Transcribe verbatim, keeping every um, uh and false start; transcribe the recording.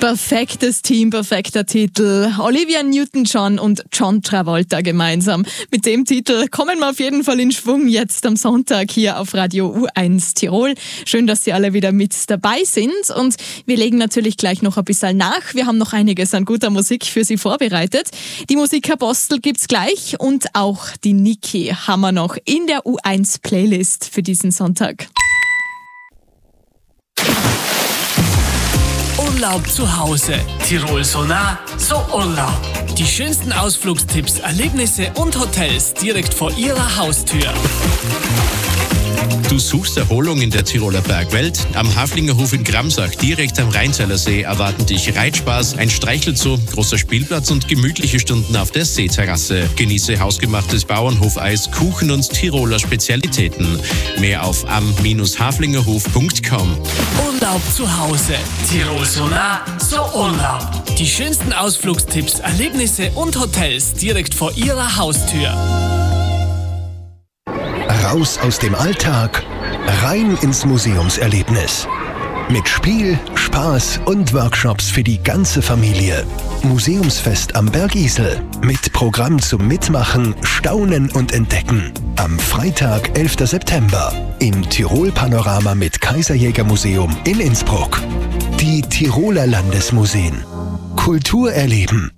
Perfektes Team, perfekter Titel. Olivia Newton-John und John Travolta gemeinsam. Mit dem Titel kommen wir auf jeden Fall in Schwung jetzt am Sonntag hier auf Radio U eins Tirol. Schön, dass Sie alle wieder mit dabei sind und wir legen natürlich gleich noch ein bisschen nach. Wir haben noch einiges an guter Musik für Sie vorbereitet. Die Musikapostel gibt's gleich und auch die Niki haben wir noch in der U eins Playlist für diesen Sonntag. Urlaub zu Hause. Tirol so nah, so Urlaub. Die schönsten Ausflugstipps, Erlebnisse und Hotels direkt vor Ihrer Haustür. Du suchst Erholung in der Tiroler Bergwelt? Am Haflingerhof in Gramsach, direkt am Rheinzeiler See, erwarten dich Reitspaß, ein Streichelzoo, großer Spielplatz und gemütliche Stunden auf der Seeterrasse. Genieße hausgemachtes Bauernhofeis, Kuchen und Tiroler Spezialitäten. Mehr auf am haflingerhof punkt com. Urlaub zu Hause. Tirol so nah, so Urlaub. Die schönsten Ausflugstipps, Erlebnisse und Hotels direkt vor Ihrer Haustür. Raus aus dem Alltag, rein ins Museumserlebnis. Mit Spiel, Spaß und Workshops für die ganze Familie. Museumsfest am Bergisel. Mit Programm zum Mitmachen, Staunen und Entdecken. Am Freitag, elften September. Im Tirol Panorama mit Kaiserjäger-Museum in Innsbruck. Die Tiroler Landesmuseen. Kultur erleben.